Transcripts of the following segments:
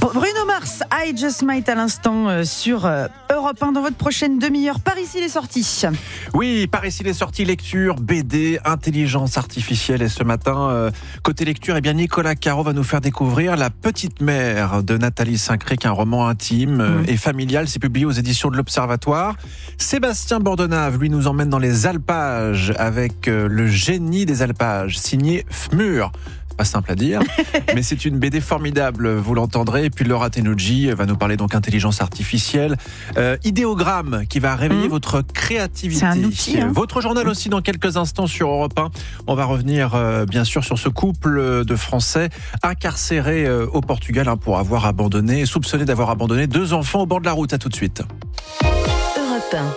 Bruno Mars, I Just Might à l'instant sur Europe 1 dans votre prochaine demi-heure. Par ici les sorties. Oui, par ici les sorties lecture, BD, intelligence artificielle. Et ce matin, côté lecture, eh bien Nicolas Caro va nous faire découvrir La Petite Mère de Nathalie Saint-Cricq, un roman intime et familial. C'est publié aux éditions de l'Observatoire. Sébastien Bordenave, lui, nous emmène dans les alpages avec Le génie des alpages, signé Fmur. Pas simple à dire, mais c'est une BD formidable, vous l'entendrez. Et puis Laura Tenucci va nous parler donc intelligence artificielle, idéogramme qui va réveiller votre créativité. C'est un outil, hein. Votre journal aussi dans quelques instants sur Europe 1. On va revenir bien sûr sur ce couple de Français incarcérés au Portugal pour avoir abandonné, soupçonné d'avoir abandonné 2 enfants au bord de la route. À tout de suite. Europe 1.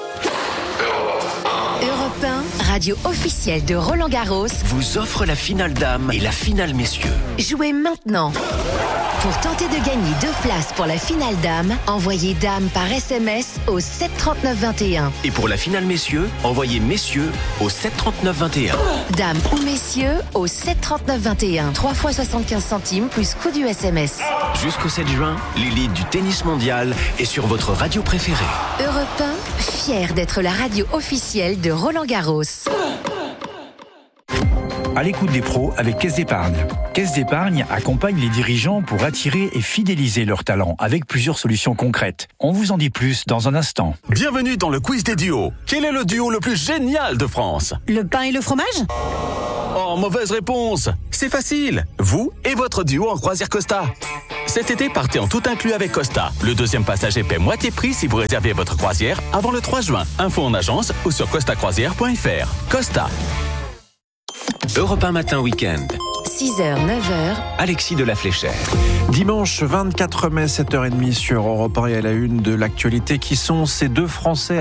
Europe 1, radio officielle de Roland-Garros, vous offre la finale dames et la finale messieurs. jouez maintenant. Pour tenter de gagner 2 places pour la finale dames, envoyez dame par SMS au 739-21. Et pour la finale messieurs, envoyez messieurs au 739-21. Dame ou messieurs au 739-21. 3 fois 75 centimes plus coût du SMS. Jusqu'au 7 juin, l'élite du tennis mondial est sur votre radio préférée. Europe 1, fier d'être la radio officielle de Roland-Garros. À l'écoute des pros avec Caisse d'Épargne. Caisse d'Épargne accompagne les dirigeants pour attirer et fidéliser leurs talents avec plusieurs solutions concrètes. On vous en dit plus dans un instant. Bienvenue dans le quiz des duos. Quel est le duo le plus génial de France? Le pain et le fromage ? Oh, mauvaise réponse. C'est facile. Vous et votre duo en croisière Costa. Cet été, partez en tout inclus avec Costa. Le deuxième passager paie moitié prix si vous réservez votre croisière avant le 3 juin. Info en agence ou sur costacroisière.fr. Costa. Europe 1 matin week-end. 6h, 9h. Alexis de la Fléchère. Dimanche 24 mai, 7h30 sur Europe 1 et à la une de l'actualité, qui sont ces 2 Français